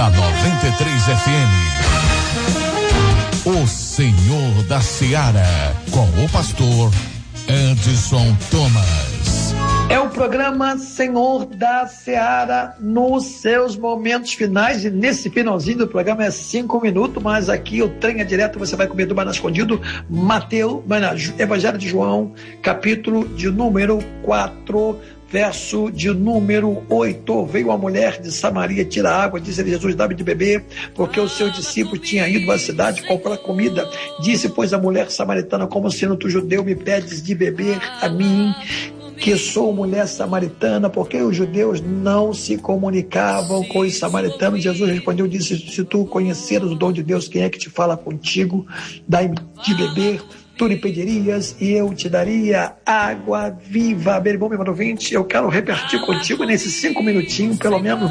da 93 FM. O Senhor da Seara, com o pastor Edson Thomas. É o programa Senhor da Seara nos seus momentos finais, e nesse finalzinho do programa é 5 minutos, mas aqui o trem é direto, você vai comer do Maná Escondido, Evangelho de João, capítulo de número 4, verso de número 8, veio a mulher de Samaria tirar água, disse Jesus, dá-me de beber, porque o seu discípulo tinha ido à cidade comprar comida. Disse, pois, a mulher samaritana, como sendo tu judeu, me pedes de beber a mim, que sou mulher samaritana? Porque os judeus não se comunicavam com os samaritanos. Jesus respondeu, disse, se tu conheceres o dom de Deus, quem é que te fala contigo? Dá-me de beber. Tu lhe pedirias e eu te daria água viva. Meu irmão, meu ouvinte, eu quero repetir contigo nesses 5 minutinhos, pelo menos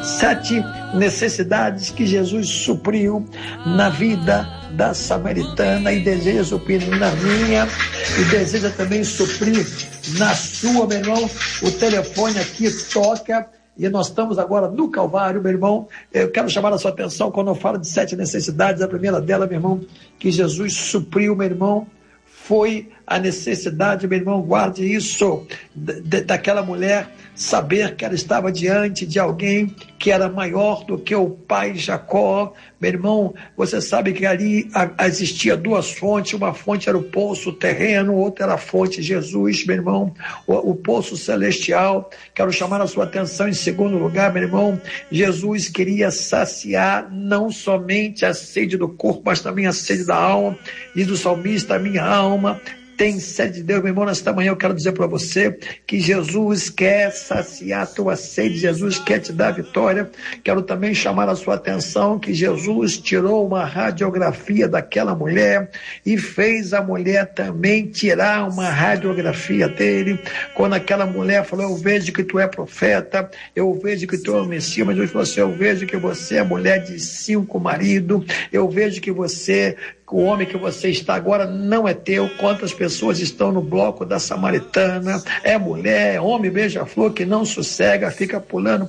7 necessidades que Jesus supriu na vida da samaritana, e deseja suprir na minha, e deseja também suprir na sua, meu irmão. O telefone aqui toca, e nós estamos agora no Calvário, meu irmão. Eu quero chamar a sua atenção quando eu falo de 7 necessidades. A primeira dela, meu irmão, que Jesus supriu, meu irmão, foi a necessidade, meu irmão, guarde isso, daquela mulher saber que ela estava diante de alguém que era maior do que o pai Jacó. Meu irmão, você sabe que ali existia 2 fontes, uma fonte era o poço terreno, outra era a fonte Jesus, meu irmão, o poço celestial. Quero chamar a sua atenção em segundo lugar, meu irmão, Jesus queria saciar não somente a sede do corpo, mas também a sede da alma. Diz o salmista, a minha alma tem sede de Deus. Meu irmão, nesta manhã eu quero dizer para você que Jesus quer saciar a tua sede, Jesus quer te dar vitória. Quero também chamar a sua atenção que Jesus tirou uma radiografia daquela mulher e fez a mulher também tirar uma radiografia dele. Quando aquela mulher falou, eu vejo que tu é profeta, eu vejo que tu é o Messias, mas Jesus falou assim, eu vejo que você é mulher de 5 maridos, eu vejo que você, o homem que você está agora não é teu. Quantas pessoas estão no bloco da samaritana? É mulher, é homem beija-flor que não sossega, fica pulando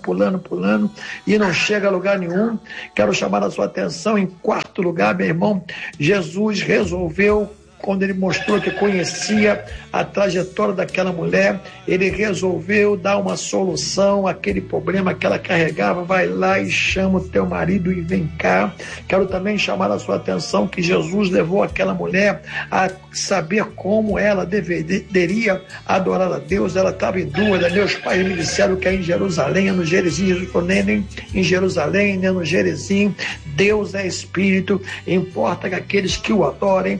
e não chega a lugar nenhum. Quero chamar a sua atenção em quarto lugar, meu irmão. Jesus resolveu, quando ele mostrou que conhecia a trajetória daquela mulher, ele resolveu dar uma solução àquele problema que ela carregava. Vai lá e chama o teu marido e vem cá. Quero também chamar a sua atenção que Jesus levou aquela mulher a saber como ela deveria adorar a Deus. Ela estava em dúvida. Meus pais me disseram que é em Jerusalém, é no Gerezim. Jesus falou, nem em Jerusalém, nem no Gerezim. Deus é Espírito, importa que aqueles que o adorem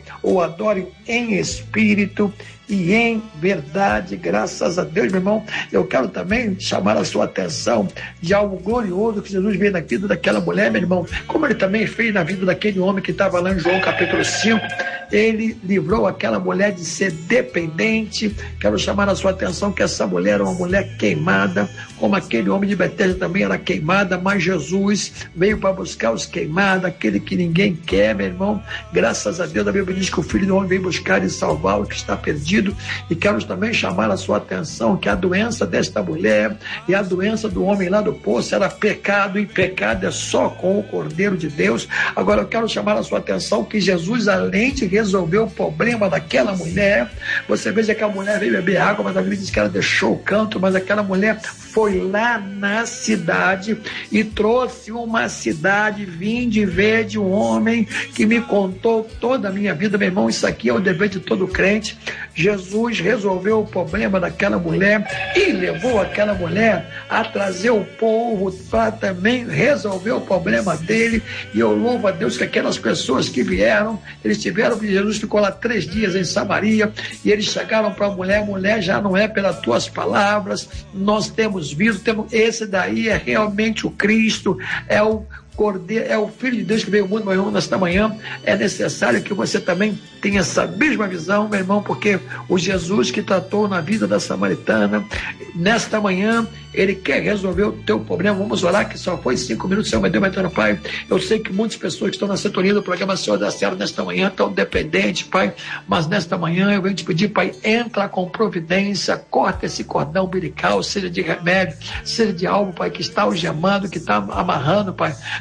em espírito e em verdade. Graças a Deus, meu irmão. Eu quero também chamar a sua atenção de algo glorioso que Jesus fez na vida daquela mulher, meu irmão, como ele também fez na vida daquele homem que estava lá em João capítulo 5. Ele livrou aquela mulher de ser dependente. Quero chamar a sua atenção que essa mulher era uma mulher queimada, como aquele homem de Betesda também era queimada, mas Jesus veio para buscar os queimados, aquele que ninguém quer, meu irmão. Graças a Deus, a Bíblia diz que o Filho do Homem veio buscar e salvar o que está perdido. E quero também chamar a sua atenção que a doença desta mulher e a doença do homem lá do poço era pecado, e pecado é só com o Cordeiro de Deus. Agora eu quero chamar a sua atenção que Jesus, além de resolver o problema daquela mulher, você veja que a mulher veio beber água, mas a Bíblia diz que ela deixou o canto, mas aquela mulher foi lá na cidade e trouxe uma cidade, vinde ver de um homem que me contou toda a minha vida. Meu irmão, isso aqui é o dever de todo crente. Jesus resolveu o problema daquela mulher e levou aquela mulher a trazer o povo para também resolver o problema dele. E eu louvo a Deus que aquelas pessoas que vieram, eles tiveram, Jesus ficou lá 3 dias em Samaria, e eles chegaram para a mulher, já não é pelas tuas palavras, nós temos visto, esse daí é realmente o Cristo, é o Cordeiro, é o Filho de Deus que veio ao mundo, meu irmão. Nesta manhã é necessário que você também tenha essa mesma visão, meu irmão, porque o Jesus que tratou na vida da samaritana, nesta manhã ele quer resolver o teu problema. Vamos orar, que só foi 5 minutos. Senhor, meu Deus, meu eterno Pai, eu sei que muitas pessoas que estão na sintonia do programa Senhor da Seara nesta manhã estão dependentes, Pai, mas nesta manhã eu venho te pedir, Pai, entra com providência, corta esse cordão umbilical, seja de remédio, seja de algo, Pai, que está algemando, que está amarrando, Pai.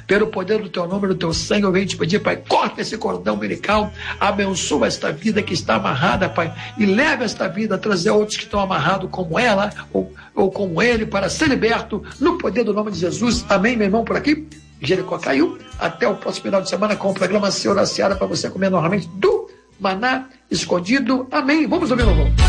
Pelo poder do teu nome, do teu sangue, eu venho te pedir, Pai, corta esse cordão umbilical, abençoa esta vida que está amarrada, Pai, e leva esta vida a trazer outros que estão amarrados como ela, ou como ele, para ser liberto, no poder do nome de Jesus. Amém, meu irmão, por aqui? Jericó caiu. Até o próximo final de semana com o programa Senhor da Seara, para você comer normalmente do maná escondido. Amém. Vamos ouvir o louvor.